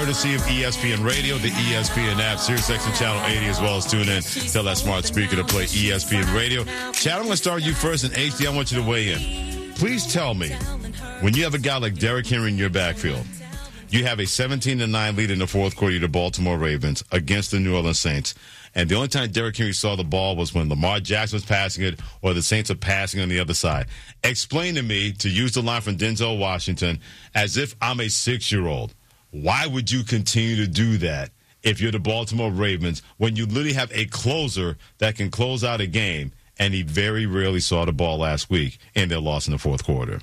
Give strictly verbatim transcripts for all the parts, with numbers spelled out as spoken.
courtesy of E S P N Radio, the E S P N app, SiriusXM Channel eighty, as well as tune in. Tell that smart speaker to play E S P N Radio. Chad, I'm going to start with you first, and H D, I want you to weigh in. Please tell me, when you have a guy like Derrick Henry in your backfield, you have a seventeen to nine lead in the fourth quarter to the Baltimore Ravens against the New Orleans Saints. And the only time Derrick Henry saw the ball was when Lamar Jackson was passing it or the Saints are passing on the other side. Explain to me, to use the line from Denzel Washington, as if I'm a six-year-old, why would you continue to do that if you're the Baltimore Ravens when you literally have a closer that can close out a game, and he very rarely saw the ball last week in their loss in the fourth quarter?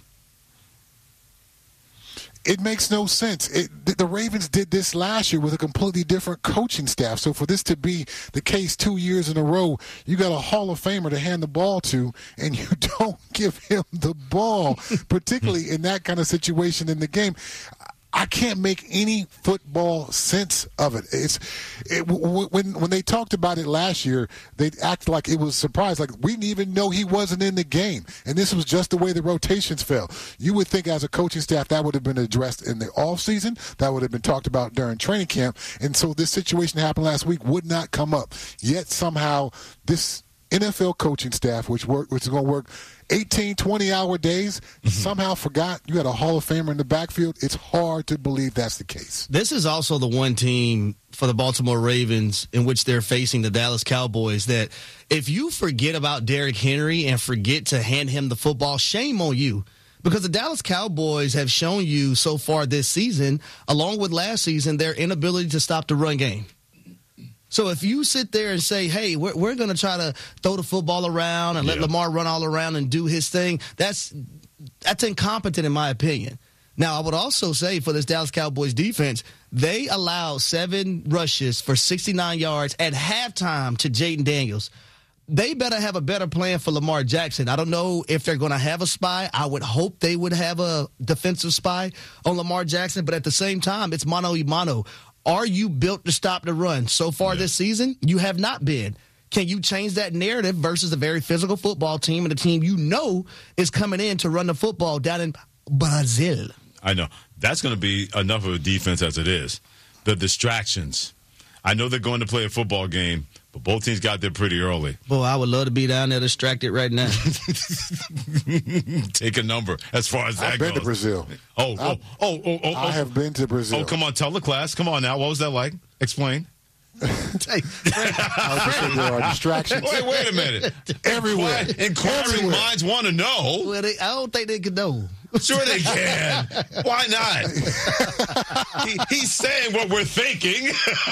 It makes no sense. It, the Ravens did this last year with a completely different coaching staff. So for this to be the case two years in a row, you got a Hall of Famer to hand the ball to, and you don't give him the ball, particularly in that kind of situation in the game. I can't make any football sense of it. It's it, w- when when they talked about it last year, they acted like it was surprised, like we didn't even know he wasn't in the game, and this was just the way the rotations fell. You would think as a coaching staff that would have been addressed in the offseason, that would have been talked about during training camp, and so this situation happened last week would not come up. Yet somehow this N F L coaching staff, which work, which is going to work eighteen, twenty-hour days, mm-hmm. somehow forgot you had a Hall of Famer in the backfield. It's hard to believe that's the case. This is also the one team for the Baltimore Ravens in which they're facing the Dallas Cowboys that if you forget about Derrick Henry and forget to hand him the football, shame on you. Because the Dallas Cowboys have shown you so far this season, along with last season, their inability to stop the run game. So if you sit there and say, hey, we're, we're going to try to throw the football around and let yeah. Lamar run all around and do his thing, that's that's incompetent in my opinion. Now, I would also say for this Dallas Cowboys defense, they allowed seven rushes for sixty-nine yards at halftime to Jaden Daniels. They better have a better plan for Lamar Jackson. I don't know if they're going to have a spy. I would hope they would have a defensive spy on Lamar Jackson, but at the same time, it's mano y mano. Are you built to stop the run? So far yeah. this season, you have not been. Can you change that narrative versus a very physical football team and a team you know is coming in to run the football down in Brazil? I know. That's going to be enough of a defense as it is. The distractions. I know they're going to play a football game, but both teams got there pretty early. Boy, I would love to be down there distracted right now. Take a number as far as that I've goes. I've been to Brazil. Oh, oh, oh, oh, oh. I have been to Brazil. Oh, come on. Tell the class. Come on now. What was that like? Explain. Hey, I was just there are distractions. Wait, wait a minute. Everywhere. Inquiring Everywhere. minds want to know. Well, they, I don't think they can know. Sure they can. Why not? he, he's saying what we're thinking.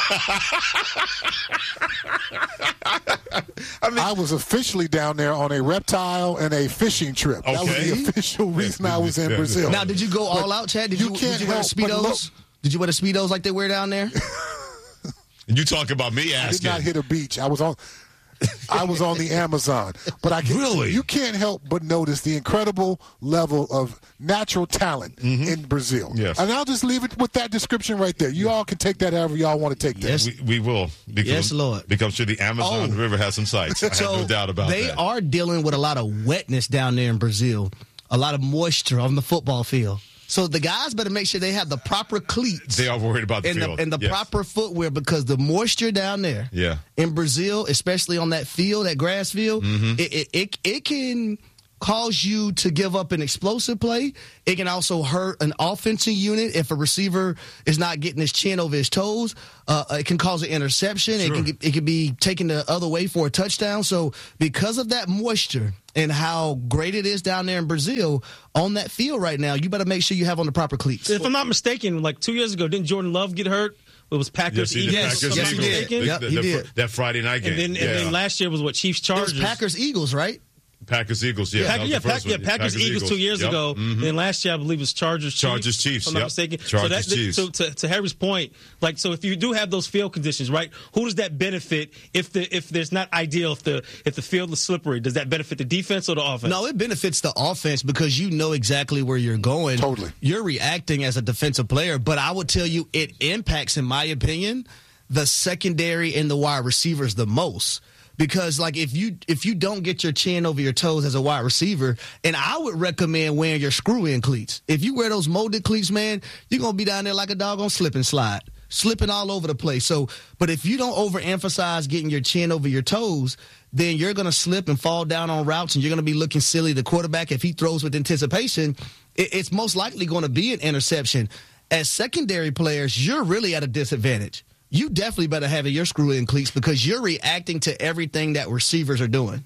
I mean, I was officially down there on a reptile and a fishing trip. Okay. That was the official reason I was in Brazil. Now, did you go all but out, Chad? Did you, you, can't did you wear help Speedos? Look, did you wear the Speedos like they wear down there? And you talk about me asking. I did not hit a beach. I was on I was on the Amazon. But I can, really? You can't help but notice the incredible level of natural talent mm-hmm. in Brazil. Yes. And I'll just leave it with that description right there. You all can take that however y'all want to take that. Yes, we, we will. Because, yes, Lord. Because I'm sure the Amazon oh. River has some sights. I so have no doubt about they that. They are dealing with a lot of wetness down there in Brazil, a lot of moisture on the football field. So the guys better make sure they have the proper cleats. They are worried about the and field. The, and the yes. proper footwear because the moisture down there yeah. in Brazil, especially on that field, that grass field, mm-hmm. it, it, it, it can cause you to give up an explosive play. It can also hurt an offensive unit if a receiver is not getting his chin over his toes. Uh, it can cause an interception. Sure. It can it can be taken the other way for a touchdown. So because of that moisture and how great it is down there in Brazil on that field right now, you better make sure you have on the proper cleats. If I'm not mistaken, like two years ago, didn't Jordan Love get hurt? It was Packers yes, Eagles. Yes, Packers, yes, Eagles. he did. The, Yep, the, he the, did. That Friday night game. And then, yeah. and then last year was what, Chiefs Chargers. It was Packers Eagles, right? Packers Eagles, yeah. Pack, yeah, Pack, yeah, Packers, Packers Eagles two years yep. ago. Mm-hmm. And then last year, I believe it was Chargers Chiefs. Chargers Chiefs, if I'm not yep. mistaken. Chargers so that, Chiefs. So to, to Harry's point, like, so if you do have those field conditions, right? Who does that benefit if the if there's not ideal if the if the field is slippery? Does that benefit the defense or the offense? No, it benefits the offense because you know exactly where you're going. Totally. You're reacting as a defensive player, but I would tell you it impacts, in my opinion, the secondary and the wide receivers the most. Because, like, if you if you don't get your chin over your toes as a wide receiver, and I would recommend wearing your screw-in cleats. If you wear those molded cleats, man, you're going to be down there like a dog on slip and slide. slipping all over the place. So, but if you don't overemphasize getting your chin over your toes, then you're going to slip and fall down on routes, and you're going to be looking silly. The quarterback, if he throws with anticipation, it, it's most likely going to be an interception. As secondary players, you're really at a disadvantage. You definitely better have your screw-in cleats because you're reacting to everything that receivers are doing.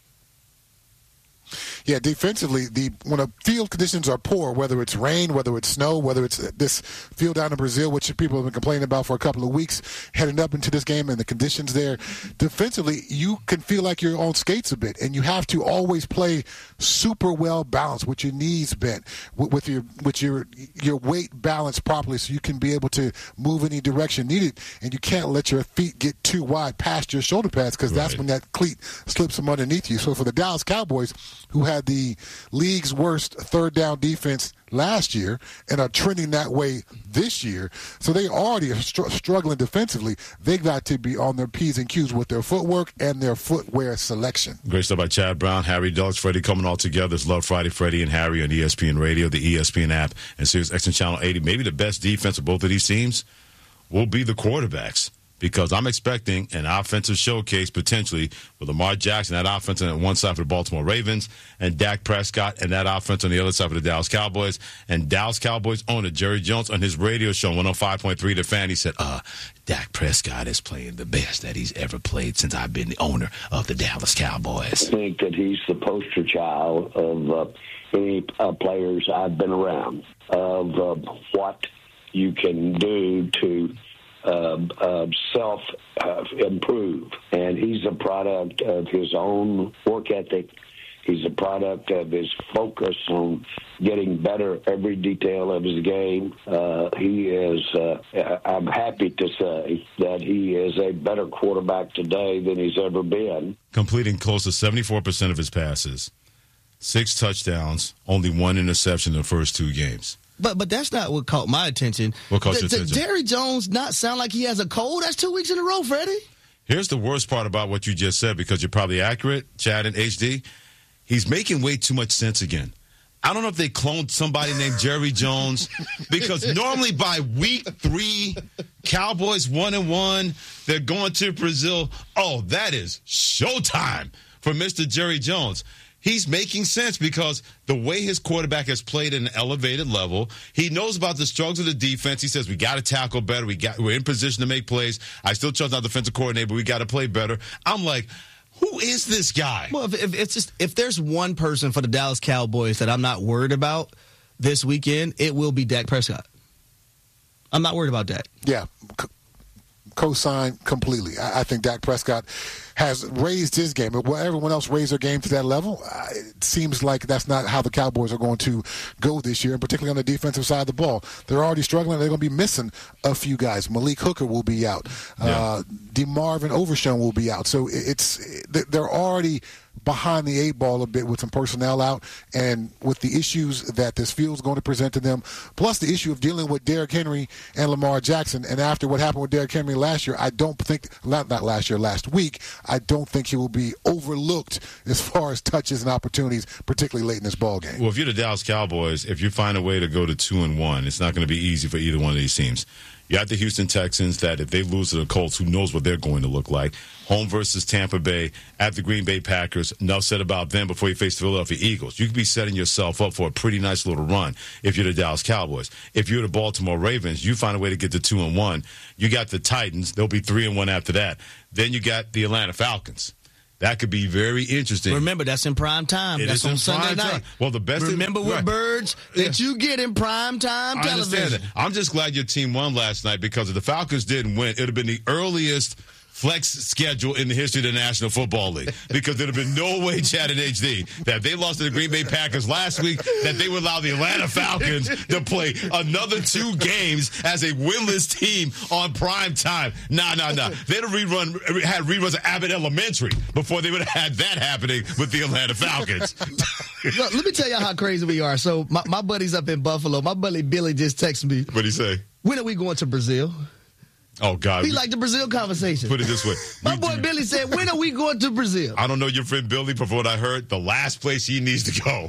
Yeah, defensively, the when the field conditions are poor, whether it's rain, whether it's snow, whether it's this field down in Brazil, which people have been complaining about for a couple of weeks, heading up into this game and the conditions there, defensively, you can feel like you're on skates a bit, and you have to always play super well balanced with your knees bent, with, with your with your your weight balanced properly, so you can be able to move any direction needed, and you can't let your feet get too wide past your shoulder pads because right. that's when that cleat slips from underneath you. So for the Dallas Cowboys, who had the league's worst third down defense last year and are trending that way this year, so they already are str- struggling defensively. They got to be on their P's and Q's with their footwork and their footwear selection. Great stuff by Chad Brown, Harry Douglas, Freddie coming all together. It's Love Friday, Freddie and Harry on E S P N Radio, the E S P N app, and Sirius X M Channel eighty. Maybe the best defense of both of these teams will be the quarterbacks, because I'm expecting an offensive showcase potentially with Lamar Jackson, that offense on one side for the Baltimore Ravens, and Dak Prescott and that offense on the other side for the Dallas Cowboys. And Dallas Cowboys owner Jerry Jones on his radio show, one oh five point three The Fan, he said, uh, Dak Prescott is playing the best that he's ever played since I've been the owner of the Dallas Cowboys. I think that he's the poster child of uh, any uh, players I've been around, of uh, what you can do to Uh, uh, self-improve. Uh, and he's a product of his own work ethic. He's a product of his focus on getting better every detail of his game. Uh, he is, uh, I'm happy to say that he is a better quarterback today than he's ever been. Completing close to seventy-four percent of his passes, six touchdowns, only one interception in the first two games. But but that's not what caught my attention. What caught your D- attention? Jerry Jones not sound like he has a cold? That's two weeks in a row, Freddie. Here's the worst part about what you just said, because you're probably accurate, Chad and H D. He's making way too much sense again. I don't know if they cloned somebody named Jerry Jones, because normally by week three, Cowboys one and one, they're going to Brazil. Oh, that is showtime for Mister Jerry Jones. He's making sense because the way his quarterback has played at an elevated level, he knows about the struggles of the defense. He says, we got to tackle better. We got, we're in position to make plays. I still trust our defensive coordinator, but we got to play better. I'm like, who is this guy? Well, if, if it's just if there's one person for the Dallas Cowboys that I'm not worried about this weekend, it will be Dak Prescott. I'm not worried about that. Yeah, c- co-sign completely. I, I think Dak Prescott has raised his game. Will everyone else raise their game to that level? Uh, it seems like that's not how the Cowboys are going to go this year, and particularly on the defensive side of the ball. They're already struggling. They're going to be missing a few guys. Malik Hooker will be out. Yeah. Uh, DeMarvin Overshown will be out. So it's they're already behind the eight ball a bit with some personnel out, and with the issues that this field is going to present to them, plus the issue of dealing with Derrick Henry and Lamar Jackson. And after what happened with Derrick Henry last year, I don't think, not, not last year, last week, I don't think he will be overlooked as far as touches and opportunities, particularly late in this ball game. Well, if you're the Dallas Cowboys, if you find a way to go to two and one, it's not going to be easy for either one of these teams. You have the Houston Texans that if they lose to the Colts, who knows what they're going to look like. Home versus Tampa Bay at the Green Bay Packers. Enough said about them before you face the Philadelphia Eagles. You could be setting yourself up for a pretty nice little run if you're the Dallas Cowboys. If you're the Baltimore Ravens, you find a way to get to two and one. You got the Titans. They'll be three and one after that. Then you got the Atlanta Falcons. That could be very interesting. Remember, that's in prime time. It that's on Sunday night. Time. Well, the best. Remember thing, what right. birds yeah. that you get in prime time I television. understand that. I'm just glad your team won last night, because if the Falcons didn't win, it would have been the earliest flex schedule in the history of the National Football League, because there would have been no way, Chad and H D, that if they lost to the Green Bay Packers last week, that they would allow the Atlanta Falcons to play another two games as a winless team on prime time. Nah, nah, nah. They'd have rerun, had reruns of Abbott Elementary before they would have had that happening with the Atlanta Falcons. Look, let me tell you how crazy we are. So my, my buddy's up in Buffalo. My buddy Billy just texted me. What'd he say? When are we going to Brazil? Oh, God. He liked the Brazil conversation. Put it this way. My boy Billy said, when are we going to Brazil? I don't know your friend Billy, but from what I heard, the last place he needs to go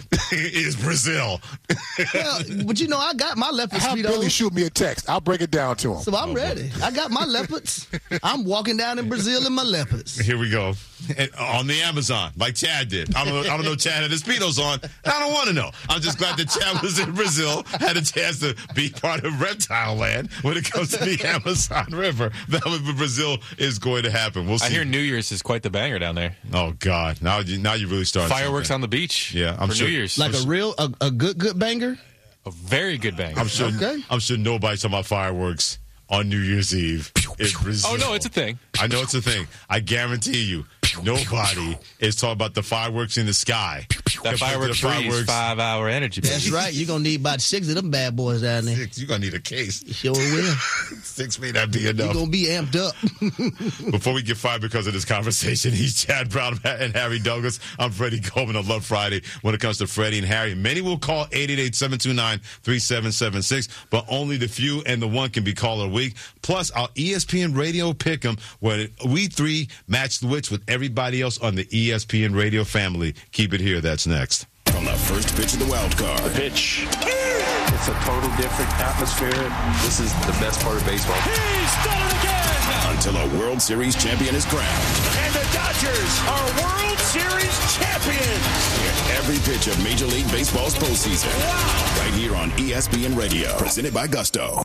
is Brazil. Well, but you know, I got my leopard Have speedos. Billy shoot me a text. I'll break it down to him. So I'm ready. I got my leopards. I'm walking down in Brazil in my leopards. Here we go. And on the Amazon, like Chad did. I don't know, I don't know Chad had his speedos on. I don't want to know. I'm just glad that Chad was in Brazil, had a chance to be part of reptile land when it comes to the Amazon River. That was what Brazil is going to happen. We'll see. I hear New Year's is quite the banger down there. Oh, God. Now you, now you really start. Fireworks something. on the beach. Yeah, I'm for sure. New Year's. Like a real, a, a good, good banger? A very good banger. I'm sure, Okay. I'm sure nobody's talking about fireworks on New Year's Eve in Brazil. Oh, no, it's a thing. I know it's a thing. I guarantee you, nobody is talking about the fireworks in the sky. That fireworks freeze, five-hour energy. That's baby. right. You're going to need about six of them bad boys down there. Six, you're going to need a case. Sure will. Six may not be You're enough. going to be amped up. Before we get fired because of this conversation, he's Chad Brown and Harry Douglas. I'm Freddie Coleman on Love Friday. When it comes to Freddie and Harry, many will call eight eight eight, seven two nine, three seven seven six, but only the few and the one can be caller a week. Plus, our E S P N Radio Pick'em, where we three match the wits with everybody else on the E S P N Radio family. Keep it here. That's next. From the first pitch of the wild card. The pitch. It's a total different atmosphere. This is the best part of baseball. He's done it again! Until a World Series champion is crowned. And the Dodgers are World Series champions! Hear every pitch of Major League Baseball's postseason. Wow! Right here on E S P N Radio. Presented by Gusto.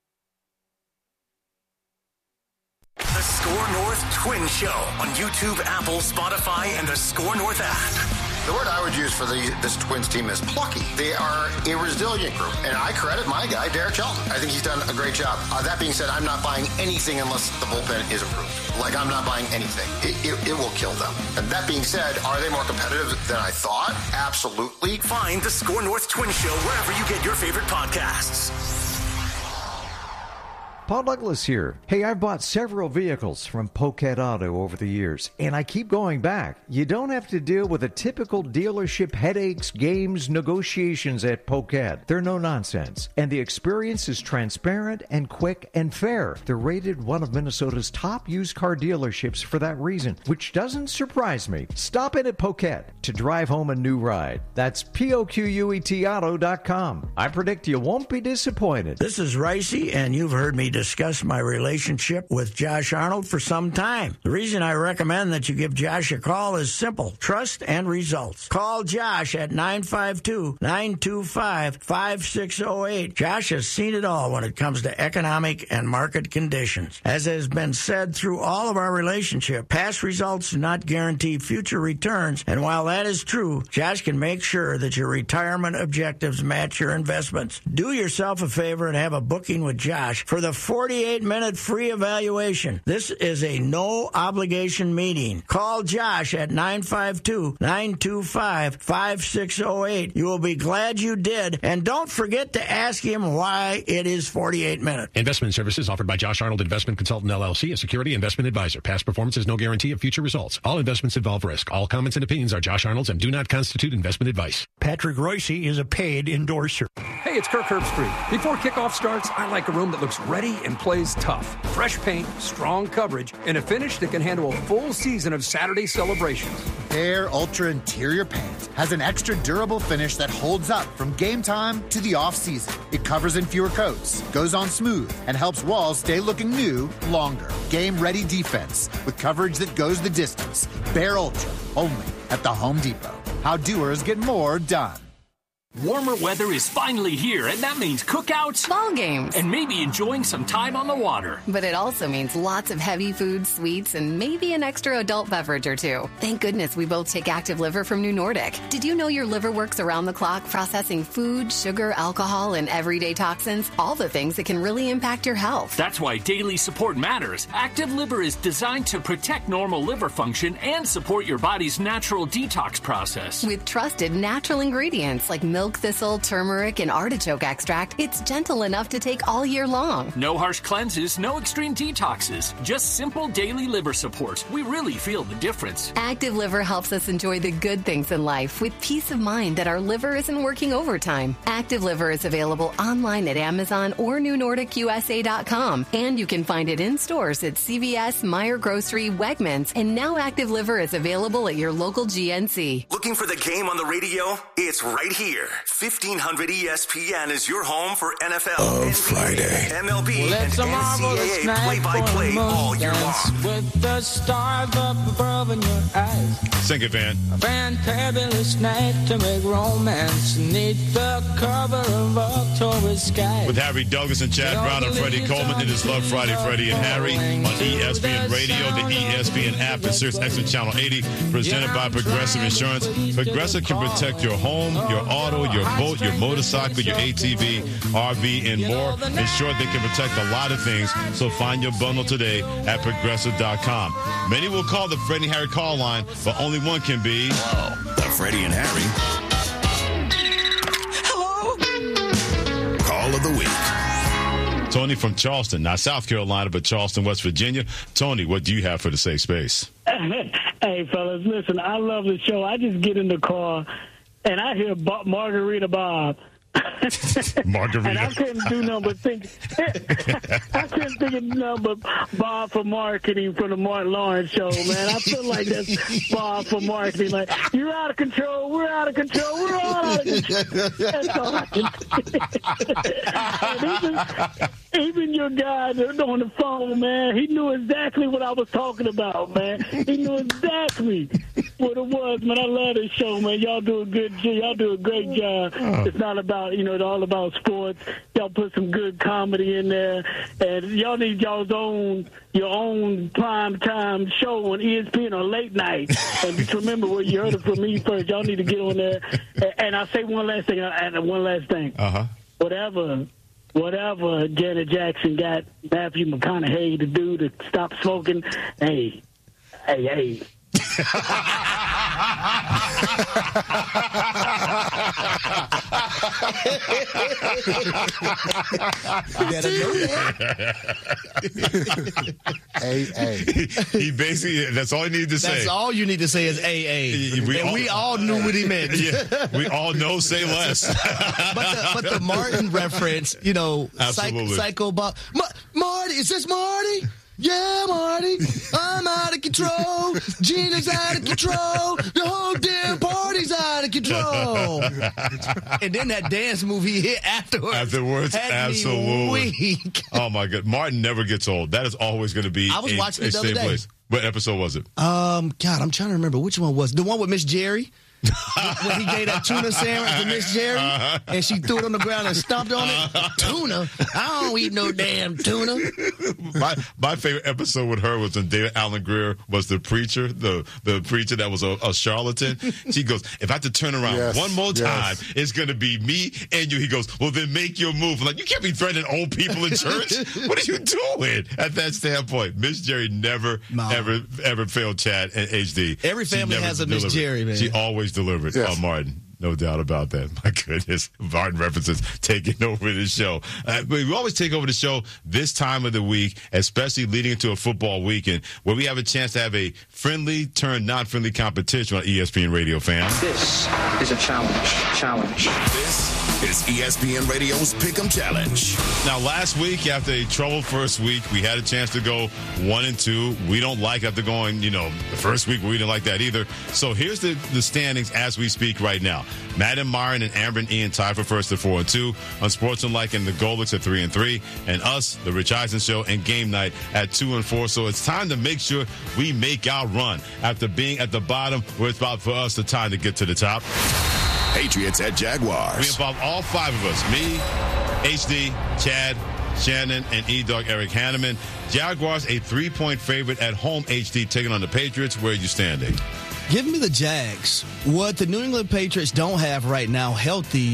The Score North Twin Show on YouTube, Apple, Spotify, and the Score North app. The word I would use for the, this Twins team is plucky. They are a resilient group, and I credit my guy, Derek Shelton. I think he's done a great job. Uh, that being said, I'm not buying anything unless the bullpen is improved. Like, I'm not buying anything. It, it, it will kill them. And that being said, are they more competitive than I thought? Absolutely. Find the Score North Twin Show wherever you get your favorite podcasts. Paul Douglas here. Hey, I've bought several vehicles from Poquet Auto over the years, and I keep going back. You don't have to deal with the typical dealership headaches, games, negotiations at Poquet. They're no nonsense, and the experience is transparent and quick and fair. They're rated one of Minnesota's top used car dealerships for that reason, which doesn't surprise me. Stop in at Poquet to drive home a new ride. That's P O Q U E T auto dot com. I predict you won't be disappointed. This is Ricey, and you've heard me discuss my relationship with Josh Arnold for some time. The reason I recommend that you give Josh a call is simple: trust and results. Call Josh at nine five two, nine two five, five six zero eight. Josh has seen it all when it comes to economic and market conditions. As has been said through all of our relationship, past results do not guarantee future returns, and while that is true, Josh can make sure that your retirement objectives match your investments. Do yourself a favor and have a booking with Josh for the forty-eight minute free evaluation. This is a no-obligation meeting. Call Josh at nine five two, nine two five, five six zero eight. You will be glad you did, and don't forget to ask him why it is forty-eight minutes. Investment services offered by Josh Arnold Investment Consultant, L L C, a security investment advisor. Past performance is no guarantee of future results. All investments involve risk. All comments and opinions are Josh Arnold's and do not constitute investment advice. Patrick Royce is a paid endorser. Hey, it's Kirk Herbstreit. Before kickoff starts, I like a room that looks ready and plays tough. Fresh paint, strong coverage, and a finish that can handle a full season of Saturday celebrations. Behr Ultra Interior Paint has an extra durable finish that holds up from game time to the off-season. It covers in fewer coats, goes on smooth, and helps walls stay looking new longer. Game-ready defense with coverage that goes the distance. Behr Ultra, only at the Home Depot. How doers get more done. Warmer weather is finally here, and that means cookouts, ball games, and maybe enjoying some time on the water. But it also means lots of heavy food, sweets, and maybe an extra adult beverage or two. Thank goodness we both take Active Liver from New Nordic. Did you know your liver works around the clock processing food, sugar, alcohol, and everyday toxins? All the things that can really impact your health. That's why daily support matters. Active Liver is designed to protect normal liver function and support your body's natural detox process. With trusted natural ingredients like milk, milk thistle, turmeric, and artichoke extract, it's gentle enough to take all year long. No harsh cleanses, no extreme detoxes. Just simple daily liver support. We really feel the difference. Active Liver helps us enjoy the good things in life with peace of mind that our liver isn't working overtime. Active Liver is available online at Amazon or new nordic u s a dot com. And you can find it in stores at C V S, Meijer Grocery, Wegmans, and now Active Liver is available at your local G N C. Looking for the game on the radio? It's right here. fifteen hundred E S P N is your home for N F L, Of N B A, Friday. M L B, Well, and it's a N marvelous C double A night play-by-play for a all year dance long. with the stars up above in your eyes. Sing it, Van. A fantabulous night to make romance neath the cover of October sky. With Harry Douglas and Chad Brown and Freddie Coleman, it is Love Friday, Freddie and Harry on E S P N Radio, the E S P N app, and Sirius X M Channel eighty, presented by Progressive Insurance. Progressive can protect your home, your auto, your boat, your motorcycle, your A T V, R V, and more. Ensure they can protect a lot of things, so find your bundle today at Progressive dot com. Many will call the Freddie and Harry call line, but only one can be... The Freddie and Harry Call of the Week. Tony from Charleston, not South Carolina, but Charleston, West Virginia. Tony, what do you have for the safe space? Hey, fellas, listen, I love the show. I just get in the car, and I hear Bo- Margarita Bob. Margarita. And I couldn't do nothing but think. I couldn't think of nothing but Bob for marketing for the Martin Lawrence show, man. I feel like that's Bob for marketing. Like, you're out of control. We're out of control. We're all out of control. That's all I can think. even, even your guy on the phone, man, he knew exactly what I was talking about, man. He knew exactly what it was, man. I love this show, man. Y'all do a good job. Y'all do a great job. It's not about You know, it's all about sports. Y'all put some good comedy in there, and y'all need y'all's own your own prime time show on E S P N or late night. And just remember where you heard it from me first. Y'all need to get on there. And I'll say one last thing. And one last thing. Uh huh. Whatever, whatever Janet Jackson got Matthew McConaughey to do to stop smoking. Hey, hey, hey. A A. He basically, that's all he needed to say. That's all you need to say is A A. We and all, we all knew what he meant. Yeah, we all know, say less. but, the, but the Martin reference, you know, psych, Psycho Bob. Ma- Marty, is this Marty? Yeah, Marty, I'm out of control. Gina's out of control. The whole damn party's out of control. And then that dance move he hit afterwards. Afterwards, had absolutely. Me weak. Oh, my God. Martin never gets old. That is always going to be I was a, watching a it the other safe day. place. What episode was it? Um, God, I'm trying to remember which one was it. The one with Miss Jerry. When he gave that tuna sandwich to Miss Jerry, uh-huh. and she threw it on the ground and stomped on it. Uh-huh. Tuna? I don't eat no damn tuna. My my favorite episode with her was when David Alan Grier was the preacher, the, the preacher that was a, a charlatan. She goes, if I have to turn around yes, one more time, yes. it's going to be me and you. He goes, well, then make your move. I'm like, you can't be threatening old people in church. What are you doing at that standpoint? Miss Jerry never, Mom. ever, ever failed Chad and H D. Every family has a Miss Jerry, man. She always delivered yes. on Martin. No doubt about that. My goodness. Martin references taking over the show. Uh, we always take over the show this time of the week, especially leading into a football weekend, where we have a chance to have a friendly turn non-friendly competition on E S P N Radio, fam. This is a challenge. Challenge. This is E S P N Radio's Pick'em Challenge. Now, last week, after a troubled first week, we had a chance to go one and two. We don't like after going, you know, the first week, we didn't like that either. So here's the, the standings as we speak right now. Matt and Myron and Amber and Ian tied for first at four and two. Unsportsmanlike and the Golix at three and three. And us, the Rich Eisen Show, and Game Night at two and four. So it's time to make sure we make our run after being at the bottom, where it's about for us the time to get to the top. Patriots at Jaguars. We involve all five of us. Me, H D, Chad, Shannon, and E-Dog Eric Hanneman. Jaguars a three-point favorite at home, H D, taking on the Patriots. Where are you standing? Give me the Jags. What the New England Patriots don't have right now, healthy,